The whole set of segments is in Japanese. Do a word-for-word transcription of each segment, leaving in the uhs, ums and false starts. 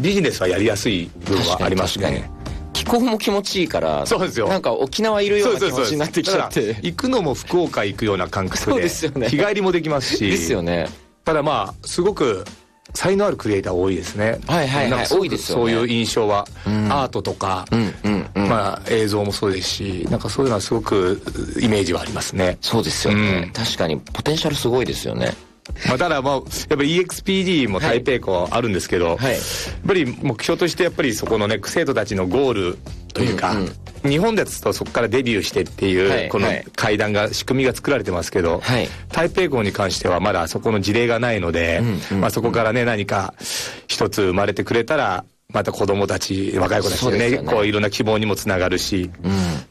ビジネスはやりやすい部分はありますね。 気候も気持ちいいから、そうですよ、なんか沖縄いるような気持ちになってきちゃって、 行くのも福岡行くような感覚で、 そうですよね、 日帰りもできますしですよね。ただまあすごく才能あるクリエイター多いですね。 はいはいはい、多いですよね。 そういう印象は、うん、アートとか、 うんうんうん、 まあ映像もそうですし、なんかそういうのはすごくイメージはありますね。 そうですよね、うん、確かにポテンシャルすごいですよね。 まあ、ただまあやっぱり イーエックスピーディー も台北校あるんですけど、はい、やっぱり目標としてやっぱりそこのね生徒たちのゴールというか、うんうん、日本ですとそこからデビューしてっていう、はい、この階段が仕組みが作られてますけど、はい、台北校に関してはまだそこの事例がないので、うんうんうん、まあ、そこからね何か一つ生まれてくれたらまた子供たち若い子たちで ね, でねこういろんな希望にもつながるし、うん、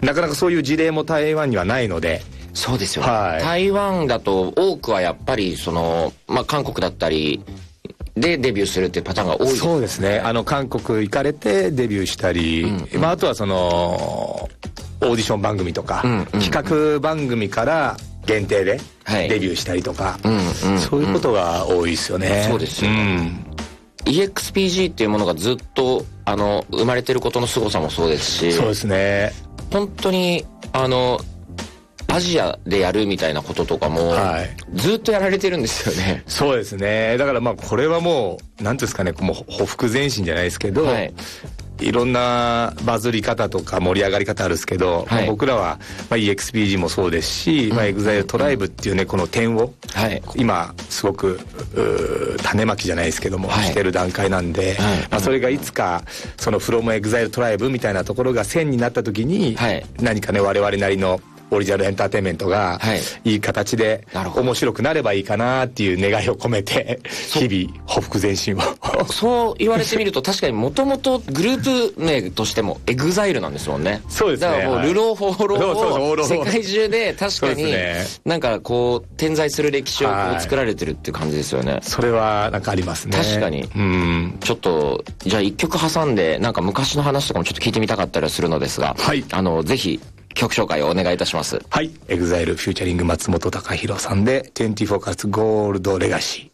なかなかそういう事例も台湾にはないので。 そうですよね、はい、台湾だと多くはやっぱりその、まあ、韓国だったりでデビューするっていうパターンが多いですね。 そうですね、あの韓国行かれてデビューしたり、うんうん、まあ、あとはそのオーディション番組とか、うんうんうん、企画番組から限定でデビューしたりとか、はい、うんうんうん、そういうことが多いですよね。 そうですよね、うん、イーエックスピージー っていうものがずっとあの生まれてることの凄さもそうですし、 そうですね、 本当にあのアジアでやるみたいなこととかも、はい、ずっとやられてるんですよね。 そうですね、だからまあこれはもう何ていうんですかね、もうほふく前進じゃないですけど、はい、いろんなバズり方とか盛り上がり方あるんですけど、はい、まあ、僕らは、まあ、イーエックスピージー もそうですし、うん、まあ、エグザイルトライブっていうねこの点を、はい、今すごく種まきじゃないですけども、はい、してる段階なんで、はい、まあ、それがいつかその From エグザイルトライブみたいなところが線になった時に、はい、何かね我々なりのオリジナルエンターテインメントがいい形で面白くなればいいかなっていう願いを込めて日々ほふく前進をそう言われてみると確かにもともとグループ名としてもエグザイルなんですもんね。 そうですね、 だからもうルロー放浪を世界中で確かになんかこう点在する歴史をこう作られてるっていう感じですよね。 それはなんかありますね。 確かに、うん、ちょっとじゃあ一曲挟んでなんか昔の話とかもちょっと聞いてみたかったりするのですが、はい、あのぜひ曲紹介をお願いいたします。 はい、エグザイルフューチャリング松本隆弘さんでにじゅうよんカラットゴールドレガシー。